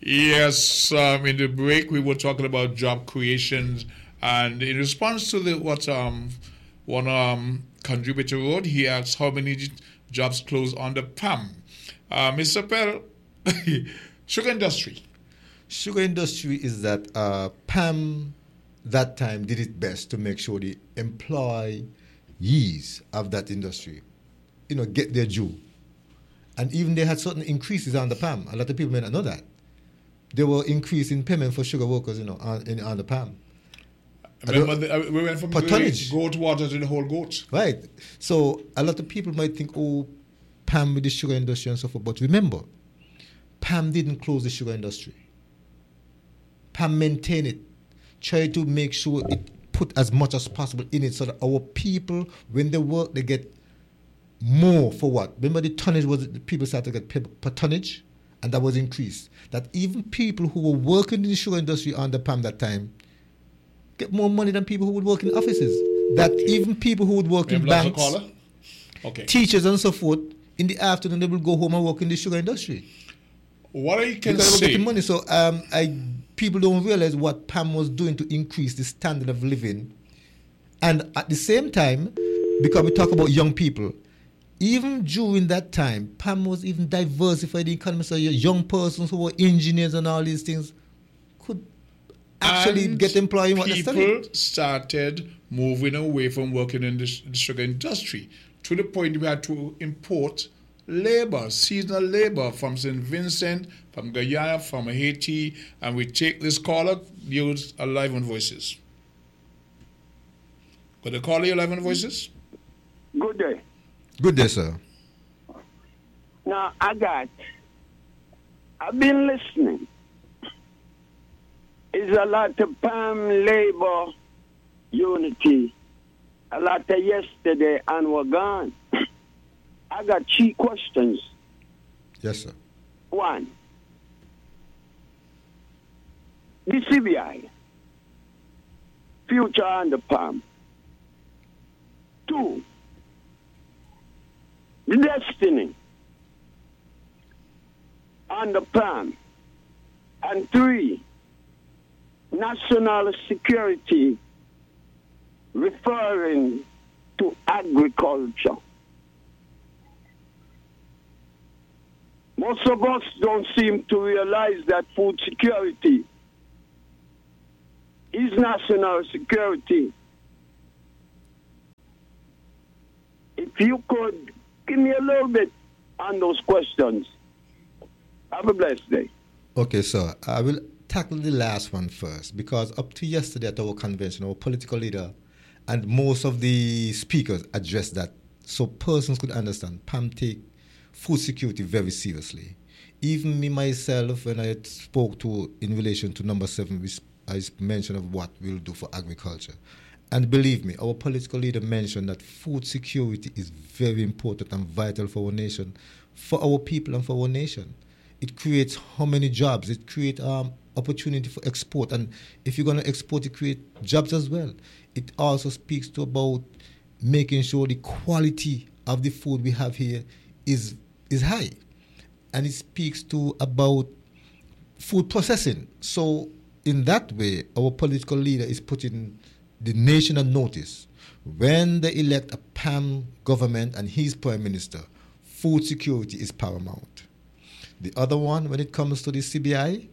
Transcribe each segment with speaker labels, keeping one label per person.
Speaker 1: Yes, in the break we were talking about job creations, and in response to what one contributor wrote, he asked how many jobs closed under PAM. Mr. Pell, sugar industry.
Speaker 2: Sugar industry is that PAM that time did its best to make sure the employees of that industry, get their due. And even they had certain increases on the PAM. A lot of people may not know that. There were increase in payment for sugar workers, on the PAM.
Speaker 1: Remember, we went from the goat water to the whole goat.
Speaker 2: Right. So a lot of people might think, PAM with the sugar industry and so forth. But remember, PAM didn't close the sugar industry. PAM maintained it. Try to make sure it put as much as possible in it so that our people, when they work, they get more for what? Remember the tonnage people started to get paid per tonnage, and that was increased. That even people who were working in the sugar industry under PAM that time get more money than people who would work in offices. That even people who would work in banks, teachers and so forth, in the afternoon they will go home and work in the sugar industry.
Speaker 1: What I can say,
Speaker 2: getting money. So people don't realize what PAM was doing to increase the standard of living, and at the same time, because we talk about young people, even during that time, PAM was even diversifying the economy. So young persons who were engineers and all these things could actually get employed in what they studied.
Speaker 1: People started moving away from working in the sugar industry to the point we had to import labor, seasonal labor from St. Vincent, from Guyana, from Haiti, and we take this caller, use Live on Voices. Could I call you Live on Voices?
Speaker 3: Good day.
Speaker 2: Good day, sir.
Speaker 3: Now, I've been listening. It's a lot of PAM labor unity, a lot of yesterday, and we're gone. I got 3 questions.
Speaker 2: Yes, sir.
Speaker 3: 1, the CBI, future under PAM. 2, the destiny under PAM. And 3, national security referring to agriculture. Most of us don't seem to realize that food security is national security. If you could give me a little bit on those questions. Have a blessed day.
Speaker 2: Okay, sir. I will tackle the last one first, because up to yesterday at our convention, our political leader and most of the speakers addressed that so persons could understand. PAM take food security very seriously. Even me myself, when I spoke to in relation to number 7, I mentioned of what we'll do for agriculture. And believe me, our political leader mentioned that food security is very important and vital for our nation, for our people and for our nation. It creates how many jobs? It creates opportunity for export. And if you're going to export, it creates jobs as well. It also speaks to about making sure the quality of the food we have here is high. And it speaks to about food processing. So in that way, our political leader is putting the nation on notice. When they elect a PAM government and he's prime minister, food security is paramount. The other one, when it comes to the CBI,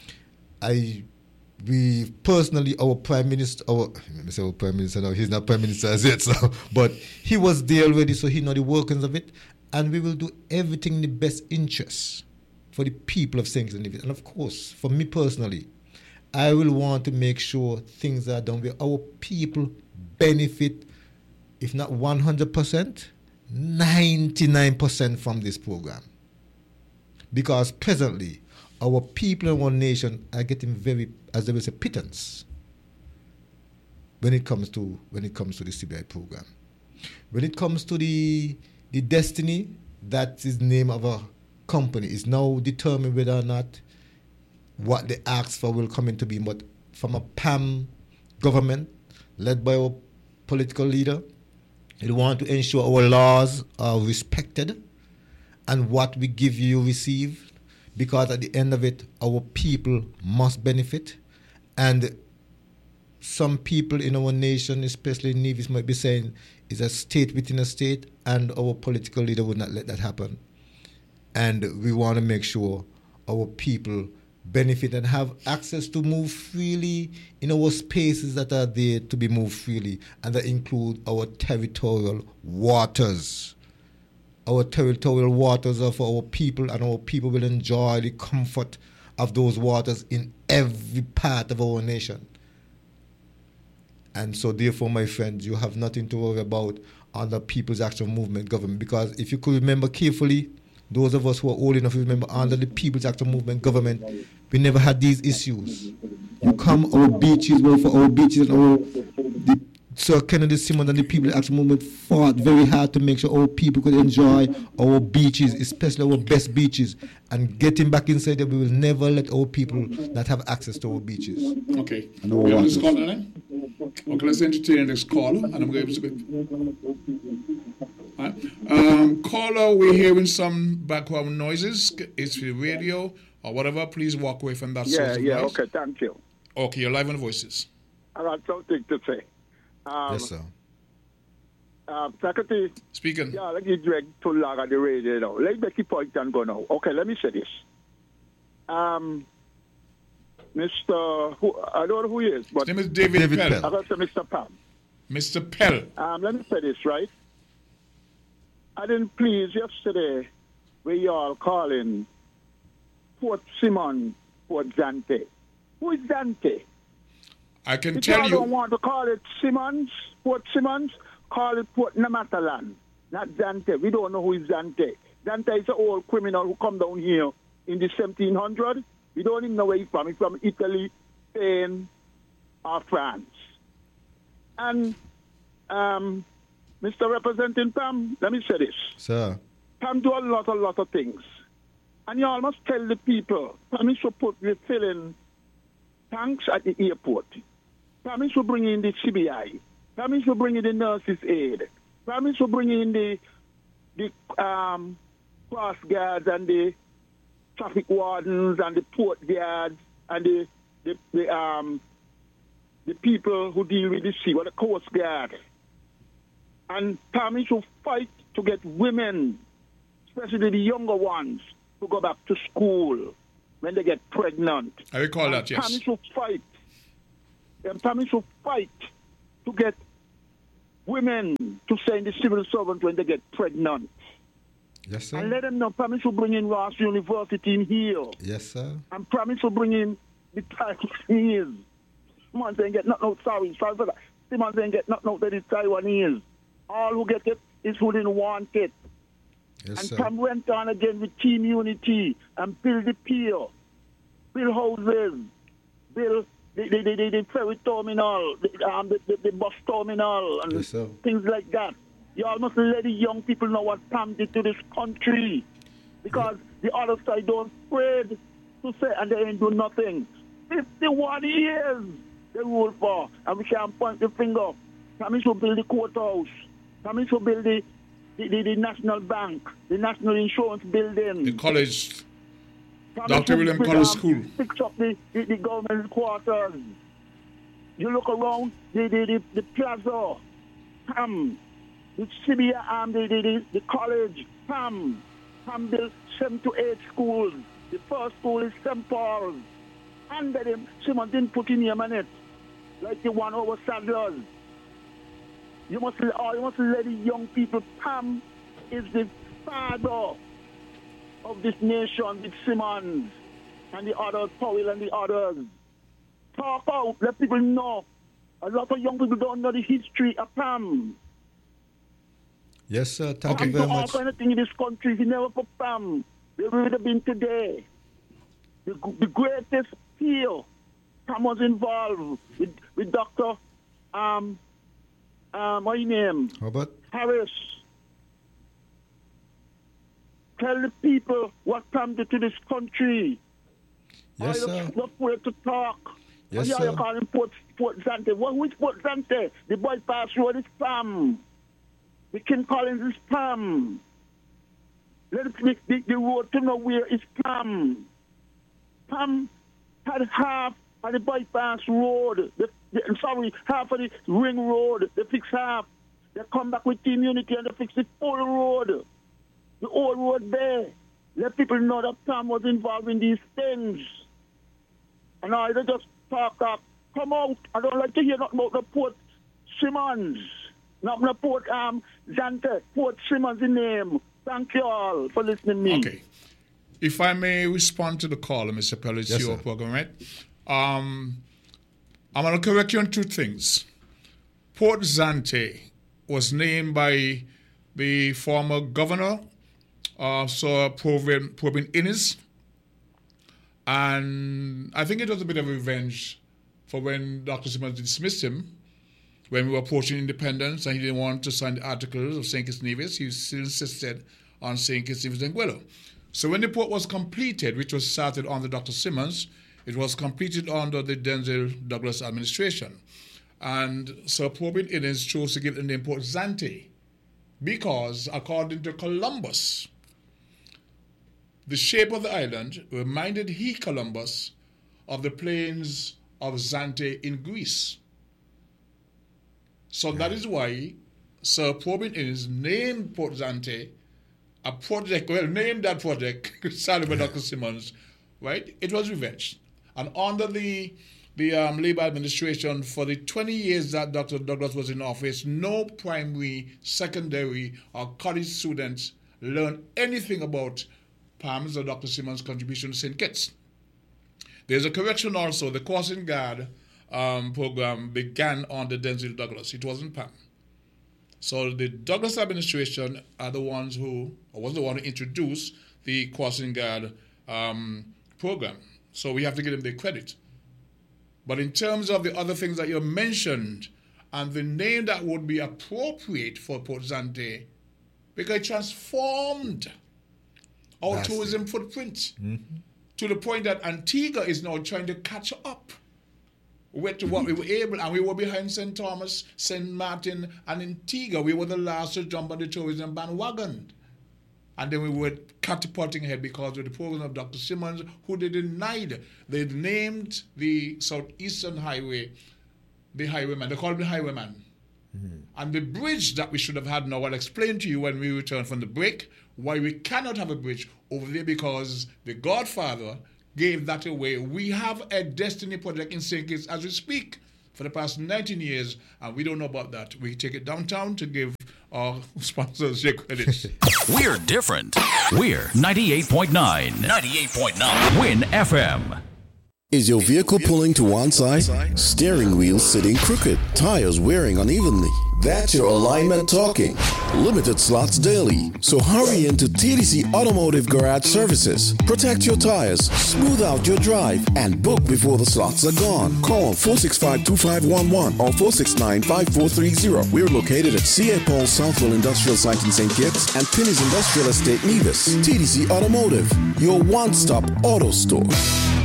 Speaker 2: we personally, our prime minister, our prime minister now, he's not prime minister as yet, so, but he was there already, so he knows the workings of it, and we will do everything in the best interest for the people of St. Kitts. And of course, for me personally, I will want to make sure things are done where our people benefit, if not 100%, 99% from this program. Because presently, our people in one nation are getting very, as they will say, pittance when it comes to the CBI program. When it comes to the destiny, that is the name of a company, is now determined whether or not what they ask for will come into being. But from a PAM government led by our political leader, we want to ensure our laws are respected and what we give you receive, because at the end of it, our people must benefit. And some people in our nation, especially Nevis, might be saying it's a state within a state, and our political leader would not let that happen. And we want to make sure our people benefit and have access to move freely in our spaces that are there to be moved freely, and that include our territorial waters. Our territorial waters are for our people, and our people will enjoy the comfort of those waters in every part of our nation. And so therefore, my friends, you have nothing to worry about under People's Action Movement government, because if you could remember carefully, those of us who are old enough to remember, under the People's Action Movement government, we never had these issues. You come, our beaches were for our beaches, and Sir Kennedy Simmons and the People's Action Movement fought very hard to make sure our people could enjoy our beaches, especially our best beaches. And getting back inside there, we will never let our people not have access to our beaches.
Speaker 1: Okay. We have this caller then? Okay, let's entertain this caller, and I'm going to speak. Caller, we're hearing some background noises. It's the radio or whatever. Please walk away from that source of noise.
Speaker 3: Okay, thank you.
Speaker 1: Okay, you're live on Voices.
Speaker 3: I got something to say.
Speaker 2: Yes, sir.
Speaker 3: Secretary.
Speaker 1: Speaking.
Speaker 3: Yeah, let me drag too long on the radio now. Let's make the point and go now. Okay, let me say this. Mr. I don't know who he is, but
Speaker 1: his name is David Pell.
Speaker 3: I got to say Mr. Pam.
Speaker 1: Mr. Pell.
Speaker 3: Let me say this, right? I didn't please yesterday where y'all calling Port Simon Port Zante. Who is Zante?
Speaker 1: I can
Speaker 3: if
Speaker 1: tell you.
Speaker 3: Don't want to call it Simmons, Port Simmons, call it Port Namatalan, not Zante. We don't know who is Zante. Zante is an old criminal who come down here in the 1700s. We don't even know where he's from. He's from Italy, Spain, or France. And Mr. Representing Pam, let me say this.
Speaker 2: Sir.
Speaker 3: Pam do a lot of things. And you all must tell the people, Pam should put refilling tanks at the airport. Pam should bring in the CBI. Pam should bring in the nurses' aid. Pam should bring in the cross guards and the traffic wardens and the port guards and the people who deal with the sea, or the Coast Guard. And Pam should fight to get women, especially the younger ones, to go back to school when they get pregnant.
Speaker 1: I recall that, yes.
Speaker 3: Pam should fight. And Pam should fight to get women to stay in the civil servant when they get pregnant.
Speaker 2: Yes, sir.
Speaker 3: And let them know Pam should bring in Ross University in here.
Speaker 2: Yes, sir.
Speaker 3: And Pam should bring in the Taiwanese. Simmons ain't get nothing out, sorry for that. Simmons ain't get nothing out of the Taiwanese. All who get it is who didn't want it.
Speaker 2: Yes,
Speaker 3: and
Speaker 2: sir.
Speaker 3: Pam went on again with Team Unity and build the pier, build houses, build the ferry terminal, the bus terminal, and
Speaker 2: Yes, sir.
Speaker 3: things like that. You all must let the young people know what Pam did to this country, because the other side don't afraid to say, and they ain't do nothing. 51 years they rule for, and we can't point the finger. Pam should build the courthouse. Pam should build the National Bank, the National Insurance Building.
Speaker 1: The college,
Speaker 3: Pam
Speaker 1: Dr.
Speaker 3: should
Speaker 1: William
Speaker 3: build,
Speaker 1: College School.
Speaker 3: Fix up the government quarters. You look around the plaza, Pam, the CBI, the college, Pam built 7 to 8 schools. The first school is St. Paul's. And then Simmons didn't put in name on it, like the one over Sadler's. You must let the young people. Pam is the father of this nation with Simmons and the others, Powell and the others. Talk out, let people know. A lot of young people don't know the history of Pam.
Speaker 2: Yes, sir. Thank
Speaker 3: Pam
Speaker 2: you very
Speaker 3: do all
Speaker 2: much.
Speaker 3: kind of thing in this country. If you never put Pam, they would have been today. The greatest field. Pam was involved with Dr. What's his name?
Speaker 2: Robert?
Speaker 3: Harris. Tell the people what Pam did to this country.
Speaker 2: Yes, sir.
Speaker 3: Not afraid to talk.
Speaker 2: Yes,
Speaker 3: You
Speaker 2: sir.
Speaker 3: calling Port Zante. Who is Port Zante? The bypass road is Pam. The King Collins is Pam. The road to nowhere is Pam. Pam had half of the bypass road. Half of the ring road. They fix half. They come back with Team Unity and they fix the full road. The old road there. Let people know that Pam was involved in these things. And I just talk up. Come out. I don't like to hear nothing about the Port Simmons. Not the Port Zante. Port Simmons in name. Thank you all for listening to me.
Speaker 1: Okay. If I may respond to the caller, Mr. Pellet, it's your program, right? I'm going to correct you on two things. Port Zante was named by the former governor, Sir Probin Innes, and I think it was a bit of revenge for when Dr. Simmons dismissed him when we were approaching independence and he didn't want to sign the articles of St. Kitts Nevis. He still insisted on St. Kitts Nevis and Guello. So when the port was completed, which was started under Dr. Simmons, it was completed under the Denzel Douglas administration. And Sir Probin Innes chose to give the name Port Zante because, according to Columbus, the shape of the island reminded Columbus of the plains of Zante in Greece. So that is why Sir Probin Innes named Port Zante a project, named that project, started by Dr. Simmons, right? It was revenge. And under the Labour administration, for the 20 years that Dr. Douglas was in office, no primary, secondary, or college students learned anything about Pam's or Dr. Simmons' contribution to St. Kitts. There's a correction also. The Crossing Guard program began under Denzel Douglas. It wasn't Pam. So the Douglas administration are the ones who, or was the one who introduced the Crossing Guard program. So we have to give them the credit. But in terms of the other things that you mentioned, and the name that would be appropriate for Port Zante, because it transformed our tourism footprint to the point that Antigua is now trying to catch up with what we were able, and we were behind St. Thomas, St. Martin, and Antigua. We were the last to jump on the tourism bandwagon. And then we were catapulting ahead because of the program of Dr. Simmons, who they denied. They named the Southeastern Highway the Highwayman. They called him the Highwayman. And the bridge that we should have had now, I'll explain to you when we return from the break why we cannot have a bridge over there, because the Godfather gave that away. We have a Destiny project in St. Kitts as we speak for the past 19 years, and we don't know about that. We take it downtown to give our sponsors their credit.
Speaker 4: We're different. We're 98.9. 98.9. Win FM.
Speaker 5: Is your vehicle pulling to one side? Steering wheel sitting crooked? Tires wearing unevenly? That's your alignment talking. Limited slots daily. So hurry into TDC Automotive Garage Services. Protect your tires, smooth out your drive, and book before the slots are gone. Call 465-2511 or 469-5430. We're located at C.A. Paul Southwell Industrial Site in St. Kitts and Pinny's Industrial Estate, Nevis. TDC Automotive, your one-stop auto store.